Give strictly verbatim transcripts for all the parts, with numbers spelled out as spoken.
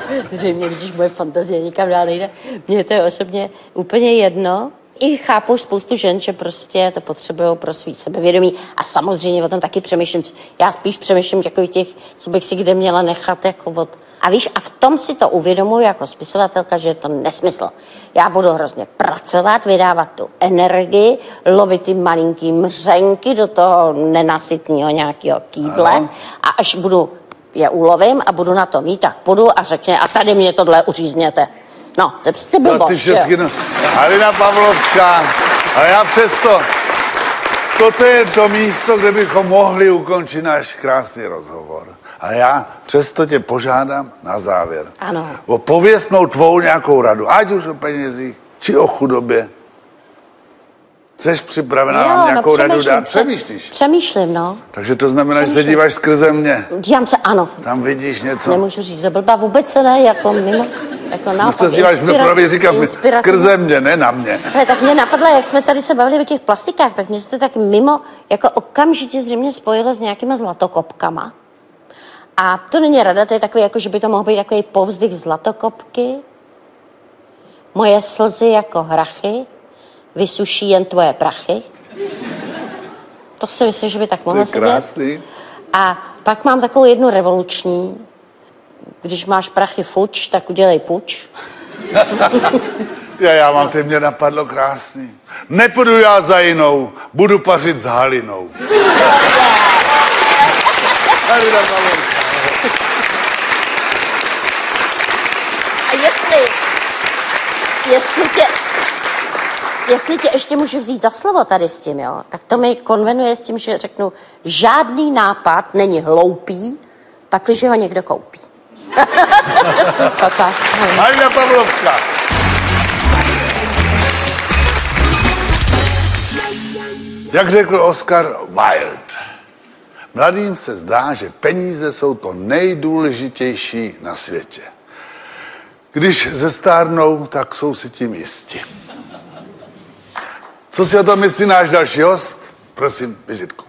Zřejmě, když moje fantazie nikam dál nejde. Mně to je osobně úplně jedno. I chápu spoustu žen, že prostě to potřebují pro svý sebevědomí a samozřejmě o tom taky přemýšlím. Já spíš přemýšlím takových těch, co bych si kde měla nechat jako od... A víš, a v tom si to uvědomuji jako spisovatelka, že je to nesmysl. Já budu hrozně pracovat, vydávat tu energii, lovit ty malinký mřenky do toho nenasytného nějakého kýble ano. A až budu je ulovím a budu na to mít, tak půjdu a řekne, a tady mě tohle uřízněte. No, to je přece blbost, ty všechny, no. Alina Pavlovská, ale já přesto, toto je to místo, kde bychom mohli ukončit náš krásný rozhovor. A já přesto tě požádám na závěr. Ano. O pověstnou tvou nějakou radu, ať už o penězích, či o chudobě. Jseš připravená nám nějakou no, radu dát? Přemýšlíš? Přemýšlím, no. Takže to znamená, že se díváš skrze mě. Dívám se, ano. Tam vidíš něco. Nemůžu říct, to blbá vůbec se ne, jako mimo. Jako naopak, to díváš, no právě říkám, skrze mě, ne na mě. Ale tak mě napadlo, jak jsme tady se bavili o těch plastikách, tak mě se to tak mimo, jako okamžitě zřejmě spojilo s nějakýma zlatokopkama. A to není rada, to je takový, jako že by to mohl být takový povzdych zlatokopky. Moje slzy jako hrachy, vysuší jen tvoje prachy. To si myslím, že by tak mohlo sedět. Krásný. A pak mám takovou jednu revoluční. Když máš prachy fuč, tak udělej puč. já, já mám, ty mě napadlo krásný. Nepůjdu já za jinou, budu pařit s Halinou. A jestli, jestli tě, jestli tě ještě můžu vzít za slovo tady s tím, jo, tak to mi konvenuje s tím, že řeknu, žádný nápad není hloupý, pakliže ho někdo koupí. Alina Pavlovská. Jak řekl Oscar Wilde, mladým se zdá, že peníze jsou to nejdůležitější na světě. Když zestárnou, tak jsou si tím jisti. Co si o tom myslí náš další host? Prosím, vizitku.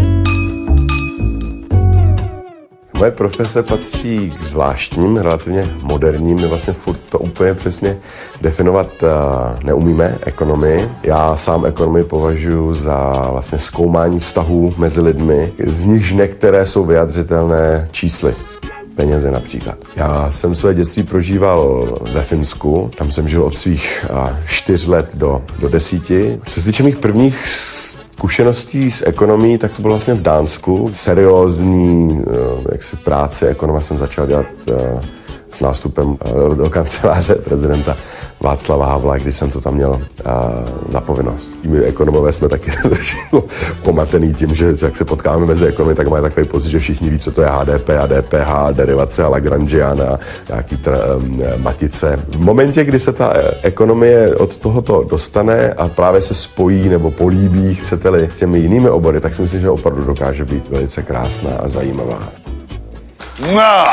Moje profese patří k zvláštním, relativně moderním, my vlastně furt to úplně přesně definovat uh, neumíme, ekonomii. Já sám ekonomii považuji za vlastně zkoumání vztahů mezi lidmi, z nichž některé jsou vyjadřitelné čísly. Peněze například. Já jsem své dětství prožíval ve Finsku, tam jsem žil od svých uh, čtyř let do, do desíti. Co se týče mých prvních zkušeností s ekonomií, tak to bylo vlastně v Dánsku. Seriózní jaksi práce ekonoma jsem začal dělat s nástupem do kanceláře prezidenta Václava Havla, když jsem to tam měl za povinnost. My ekonomové jsme taky trošku pomatený tím, že jak se potkáváme mezi ekonomy, tak mají takový pocit, že všichni ví, co to je H D P a D P H, derivace a Lagrangian a nějaký tra- matice. V momentě, kdy se ta ekonomie od tohoto dostane a právě se spojí nebo políbí, chcete-li, s těmi jinými obory, tak si myslím, že opravdu dokáže být velice krásná a zajímavá. No.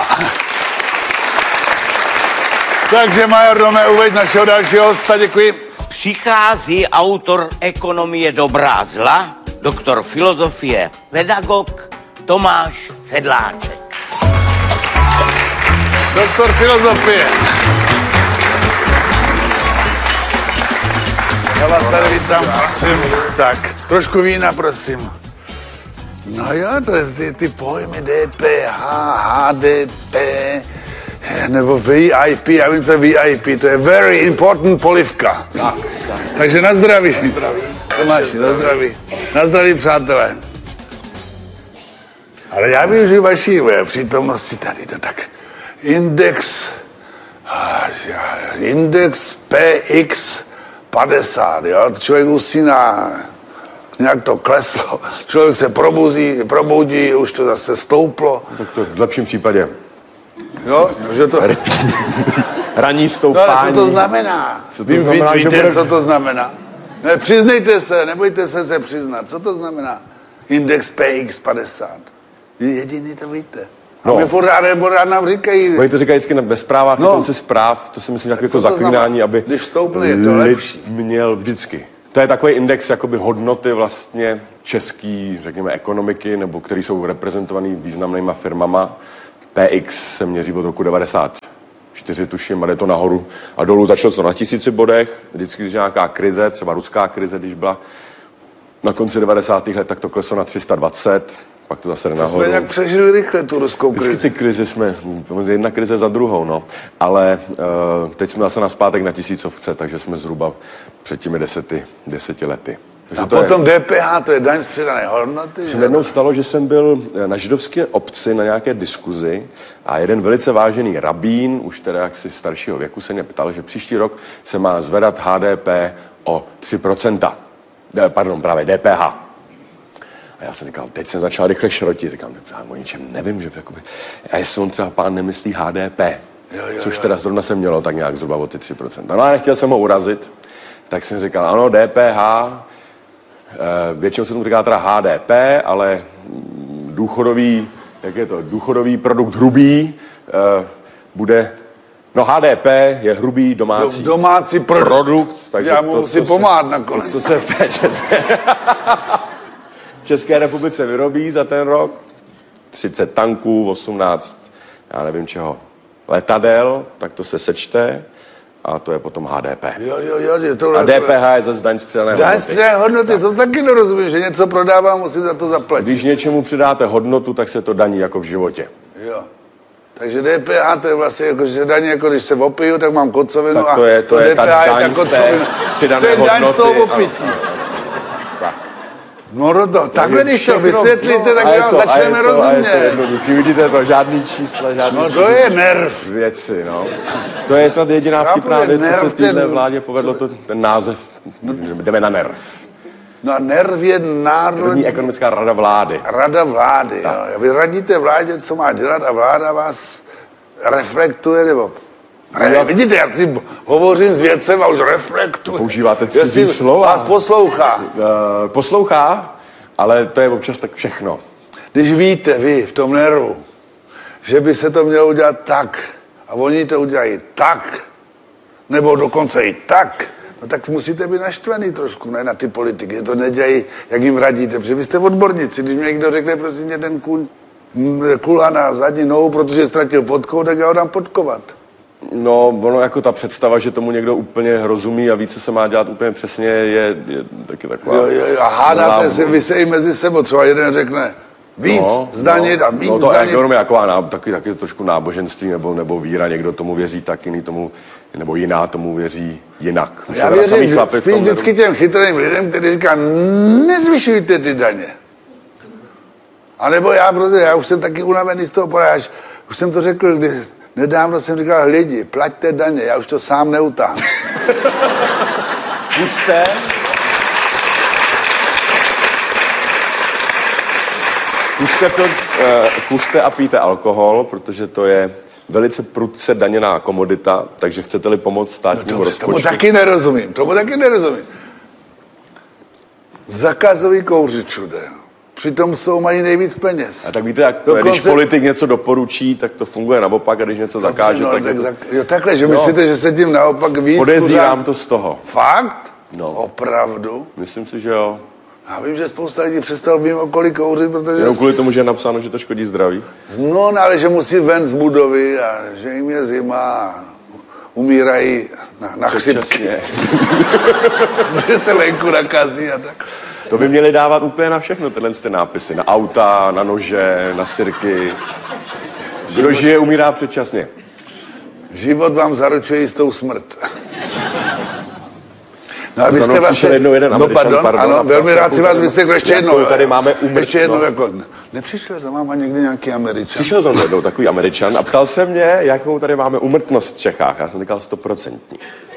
Takže major Dome, uveď našeho dalšího hosta, děkuji. Přichází autor ekonomie dobrá zla, doktor filozofie, pedagog Tomáš Sedláček. Doktor filozofie. Já vás tady vítám, prosím. Tak, trošku vína, prosím. No jo, to je ty, ty pojmy D P H, H D P, nebo V I P, já vím, co je V I P, to je very important polivka. Tak, tak. Takže na zdraví. Na zdraví. Tomáši, na zdraví. Na zdraví, přátelé. Ale já využiju vaší přítomnosti tady, no tak. Index, index P X padesát, jo, člověk usíná, nějak to kleslo, člověk se probuzí, proboudí, už to zase stouplo. Tak to v lepším případě. Jo, že to... Ranní stoupání. No, ale co to znamená? Co to Vy znamená, víte, bude... co to znamená? Ne, přiznejte se, nebojte se se přiznat. Co to znamená? Index P X padesát. Jediný to víte. A no. My furt rád nám říkají... Oni to říkají vždycky ve zprávách, no. Na konci zpráv, to si myslím, jako zaklínání, aby když stoupne, je to lepší. Měl vždycky. To je takový index jakoby hodnoty vlastně český, řekněme, ekonomiky, nebo který jsou reprezentovaný významnýma firmama. P X se měří od roku devadesát čtyři tuším, a jde to nahoru a dolů. Začalo to na tisíci bodech, vždycky, když nějaká krize, třeba ruská krize, když byla na konci devadesátých let, tak to kleslo na tři sta dvacet, pak to zase jde nahoru. Jsme nějak přežili rychle tu ruskou krizi. Vždycky ty krize jsme, jedna krize za druhou, no. Ale uh, teď jsme zase naspátek na tisícovce, takže jsme zhruba před těmi deseti, deseti lety. A potom je... D P H, to je daň z přidané hodnoty. Se jednou stalo, že jsem byl na židovské obci na nějaké diskuzi a jeden velice vážený rabín, už teda jaksi staršího věku, se mě ptal, že příští rok se má zvedat H D P o tři procenta. Pardon, právě D P H. A já jsem říkal, teď jsem začal rychle šrotit. Říkám, o ničem nevím, že jakoby... A jestli on třeba pán nemyslí H D P, jo, jo, což teda zrovna se mělo tak nějak zhruba o ty tři procenta. No a nechtěl jsem ho urazit, tak jsem říkal, ano, D P H, většinou se tomu říká teda H D P, ale důchodový, jak je to, důchodový produkt hrubý bude, no H D P je hrubý domácí, Do, domácí produkt, produkt takže já mu to, musím pomáhat nakonec. To, co se v té České, v České republice vyrobí za ten rok, třicet tanků, osmnáct, já nevím čeho, letadel, tak to se sečte. A to je potom H D P. Jo, jo, jo, to a D P H je zase daň z přidané hodnoty. Daň z přidané hodnoty, to taky nerozumím, že něco prodávám, musím za to zaplatit. Když něčemu přidáte hodnotu, tak se to daní jako v životě. Jo. Takže D P H to je vlastně jako, že se daní, jako když se opiju, tak mám kocovinu. Tak to je, to a je to ta D P H daň je ta z té přidané hodnoty. To je daň z toho hodnoty. opití. Tak. No, no to, takhle když to Všechno, vysvětlíte, tak a je vám to- a je začneme to- a je to rozumět. jednoduchý. Vidíte to, žádný čísla, žádný No to je nerv. věci, no. To je snad jediná Chápu, vtipná že věc, co se nerv, téhle ten- vládě povedlo, to, ten název, jdeme na nerv. No a nerv je První národní ekonomická rada vlády. rada vlády. Jo. Vy radíte vládě, co má dělat a vláda vás reflektuje, nebo... Ne, vidíte, já si hovořím s vědcem a už reflektuji. Používáte cizí Jestli slova. vás poslouchá. Uh, poslouchá, ale to je občas tak všechno. Když víte vy v tom nervu, že by se to mělo udělat tak a oni to udělají tak, nebo dokonce i tak, no tak musíte být naštvaný trošku, ne na ty politiky, to nedělají, jak jim radíte, protože vy jste odborníci, když mi někdo řekne, prosím mě, ten kůň kulhá na zadní nohu, protože ztratil podkou, tak já ho dám podkovat. No, ono jako ta představa, že tomu někdo úplně rozumí a ví, co se má dělat úplně přesně, je, je taky taková... Jo, jo, a hádáte no, se, vy se i mezi sebou, třeba jeden řekne víc no, zdanit no, a víc no, to zdanit. ekonomie je taková ná, taky, taky trošku náboženství nebo, nebo víra, někdo tomu věří tak, jiný tomu, nebo jiná tomu věří jinak. Já věřím spíš vždycky těm chytrým lidem, kteří říká, nezvyšujte ty daně. A nebo já, protože já už jsem taky unavený z toho poráž. Už jsem to řekl, když nedávno jsem říkal, lidi, plaťte daně, já už to sám neutáhnu. Puste. Puste, to, uh, puste a pijte alkohol, protože to je velice prudce daněná komodita, takže chcete-li pomoct státnímu No, rozpočtu. tomu taky nerozumím, tomu taky nerozumím. Zakazují kouřit všude. Přitom jsou mají nejvíc peněz. A tak víte, jak to je, Dokonce... když politik něco doporučí, tak to funguje naopak, a když něco zakáže, no, tak, tak je to... zak... Jo, takhle, že No. myslíte, že se tím naopak víc... Podezírám pořád- to z toho. Fakt? No. Opravdu? Myslím si, že jo. Já vím, že spousta lidí přestalo mým okolí kouřit, protože... Jenom kvůli tomu, že je napsáno, že to škodí zdraví. No, no, ale že musí ven z budovy a že jim je zima a umírají na, na chřipky. Předčasně. Že se venku nakazí a tak. To by měli dávat úplně na všechno, tyhle ty nápisy. Na auta, na nože, na sirky. Kdo žije, umírá předčasně. Život vám zaručuje jistou smrt. No a vy Za jste mnou vlastně... přišel jednou jeden no Američan, pardon, pardon, ano, a velmi ptal se, rád si vás jakou- vysvětlu ještě jakou jednou. tady máme Ještě jednou, úmrtnost. jako... Nepřišel za váma někdy nějaký Američan? Přišel za mnou jednou takový Američan a ptal se mě, jakou tady máme úmrtnost v Čechách. Já jsem říkal stoprocentní.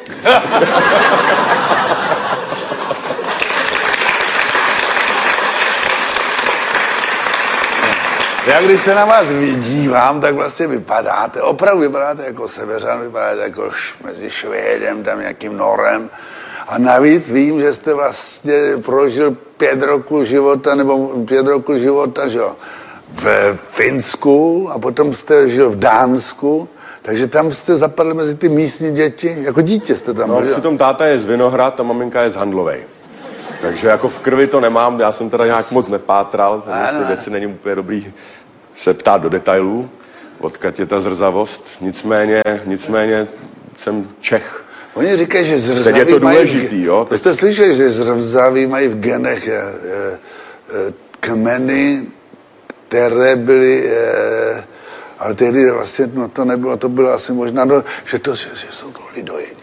Já když se na vás dívám, tak vlastně vypadáte, opravdu vypadáte jako Severan, vypadáte jako š, mezi Švédem, tam nějakým Norem. A navíc vím, že jste vlastně prožil pět roku života, nebo pět roku života, že jo, v Finsku a potom jste žil v Dánsku, takže tam jste zapadli mezi ty místní děti, jako dítě jste tam No, byl. přitom táta je z Vinohrad a maminka je z Handlovej. Takže jako v krvi to nemám, já jsem teda nějak moc nepátral, Ano. ty věci není úplně dobrý se ptát do detailů. odkud je ta zrzavost. Nicméně, nicméně jsem Čech. Oni říkají, že zrzaví Teď je to mají... důležitý, jo? Teď jste slyšeli, že zrzaví mají v genech je, je, je, kmeny, které byly... Je, ale tehdy vlastně no to nebylo, to bylo asi možná, no, že, to, že, že jsou to lidojedi.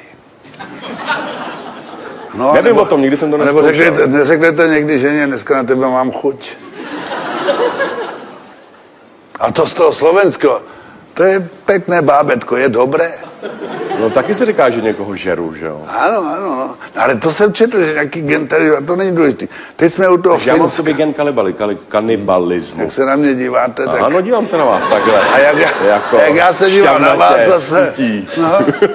No, Nevím nebo, o tom, nikdy jsem to nebo neskoušel. řeknete, neřeknete někdy ženě, dneska na tebe mám chuť. A to z toho Slovensko, to je pěkné bábetko, je dobré. No taky se říká, že někoho žeru, že jo? Ano, ano, no. Ale to jsem četl, že nějaký gen tady, a to není důležitý. Teď jsme u toho Takže já mám v Finska. sobě gen kalibali, kali, kanibalismu. Jak se na mě díváte, tak... Ano, dívám se na vás takhle. A jak, já, jako jak já se dívám na vás šťavnatě, zase. sytí. No.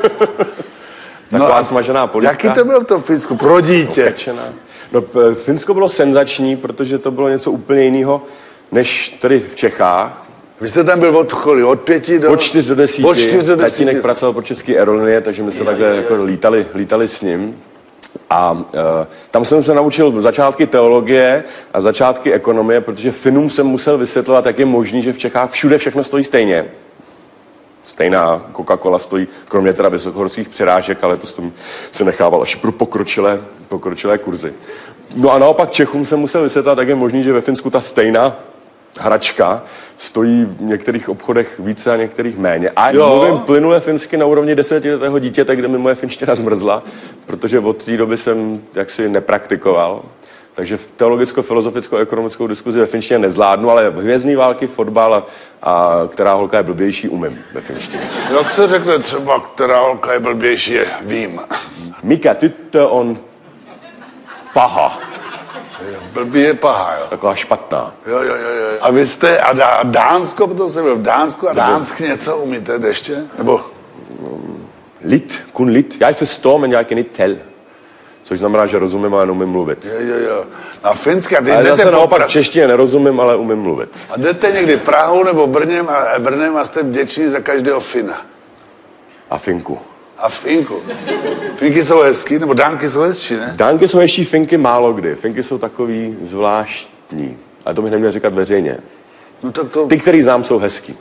Taková No, smažená polívka. Jaký to bylo v tom Finsku pro dítě? Pečená. No, p- Finsko bylo senzační, protože to bylo něco úplně jiného, než tady v Čechách. Vy jste tam byl od choli, od pěti do... Od čtyř do desíti. Od čtyř do desíti. Tatínek pracoval pro české aerolinie, takže my se takhle jako lítali, lítali s ním. A uh, tam jsem se naučil začátky teologie a začátky ekonomie, protože Finům jsem musel vysvětlovat, jak je možný, že v Čechách všude všechno stojí stejně. Stejná Coca-Cola stojí, kromě teda vysokohorských přirážek, ale to jsem se nechával až pro pokročilé, pokročilé kurzy. No a naopak Čechům jsem musel vysvětlit, jak je možný, že ve Finsku ta stejná hračka stojí v některých obchodech více a některých méně. A Jo. mluvím plynule finsky na úrovni desetiletého dítěte, kde mi moje finština zmrzla, protože od té doby jsem jaksi nepraktikoval. Takže teologicko-filozoficko-ekonomickou diskuzi ve finštině nezvládnu, ale hvězdný války, fotbal a, a která holka je blbější, umím ve finštině. Jak se řekne třeba, která holka je blbější, je, vím. Mika tyttö on paha, Blbý je paha, jo. taková špatná. Jo, jo, jo, jo. A vy jste, a Dá, Dánsko, protože jste byl v Dánsku, a Dánsk něco umíte ještě? Nebo? Lit, kun lit. Já förstår, men jag kan inte tell. Což znamená, že rozumím, ale neumím mluvit. Jo, jo, jo. Na Finska, ty Ale jdete zase naopak poprat. v češtině nerozumím, ale umím mluvit. A jdete někdy Prahou nebo Brnem a, Brnem a jste vděční za každého Fina. A Finku. A Finku. Finky jsou hezký, nebo Dánky jsou hezčí, ne? Dánky jsou ještě Finky málo kdy. Finky jsou takový zvláštní. Ale to bych neměl říkat veřejně. No tak to, Ty, který znám, jsou hezký.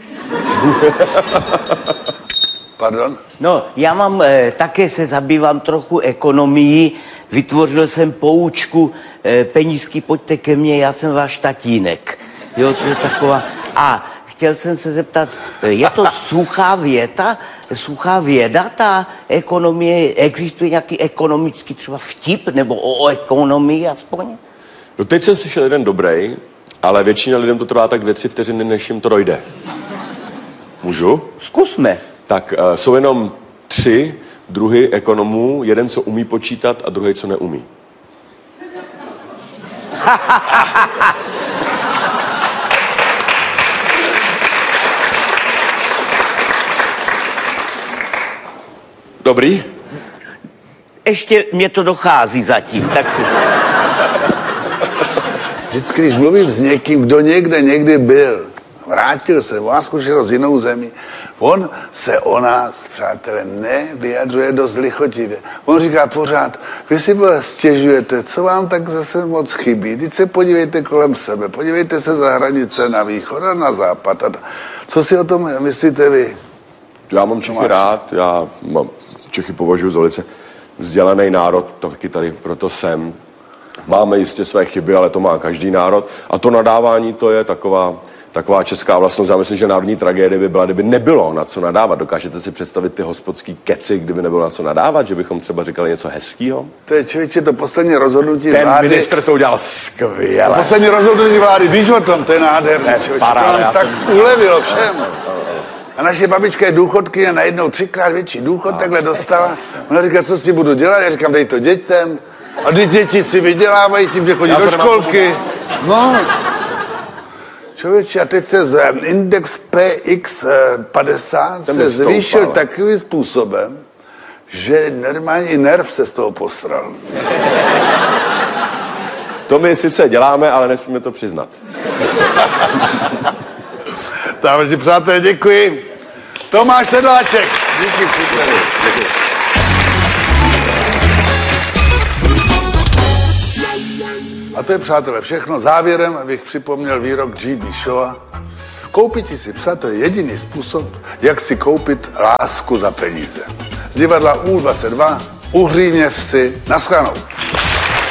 pardon. No, já mám, eh, také se zabývám trochu ekonomií, vytvořil jsem poučku eh, penízky, pojďte ke mně, já jsem váš tatínek. Jo, to je taková... A chtěl jsem se zeptat, eh, je to suchá věta, suchá věda, ta ekonomie, existuje nějaký ekonomický třeba vtip, nebo o, o ekonomii aspoň? No teď jsem slyšel jeden dobrý, ale většina lidem to trvá tak dvě, tři vteřiny, než jim to dojde. Můžu? Zkusme. Tak uh, jsou jenom tři druhy ekonomů. Jeden, co umí počítat, a druhý, co neumí. Dobrý? Ještě mě to dochází zatím, tak... Vždycky, když mluvím s někým, kdo někde někdy byl, vrátil se, má zkušenost z jinou zemi, on se o nás, přátelé, nevyjadřuje dost lichotivě. On říká pořád, vy si stěžujete, co vám tak zase moc chybí. Teď se podívejte kolem sebe, podívejte se za hranice na východ a na západ. A co si o tom myslíte vy? Já mám Čechy Tomáš. rád, já mám, Čechy považuji za velice vzdělaný národ, taky tady proto jsem. Máme jistě své chyby, ale to má každý národ. A to nadávání, to je taková, taková česká vlastnost. Já myslím, že národní tragédie by byla, kdyby nebylo na co nadávat. Dokážete si představit ty hospodský keci, kdyby nebylo na co nadávat, že bychom třeba říkali něco hezkýho? To je, člověče, to poslední rozhodnutí Ten vlády. ministr to udělal skvěle. Poslední rozhodnutí vlády, víš o tom, to je nádherné. člověče. paráda, To nám já tak jsem- ulevilo všem. A naše babička je důchodkyně, najednou třikrát větší důchod takhle dostala. Ona říká, co s tím budu dělat? Já říkám, dej to dětem. A ty děti si vydělávají tím, že chodí Já to do nemám školky. No. Člověče, a teď se z index P X padesát Ten se mi stoupal. zvýšil takovým způsobem, že normální i nerv se z toho posral. To my sice děláme, ale nesmíme to přiznat. Takže přátelé, děkuji. Tomáš Sedláček. Díky, příteli. A to je, přátelé, všechno. Závěrem bych připomněl výrok G B. Shawa. koupit si psa, to je jediný způsob, jak si koupit lásku za peníze. Z divadla U dvacet dva, Uhřímě vsi, naschledanou.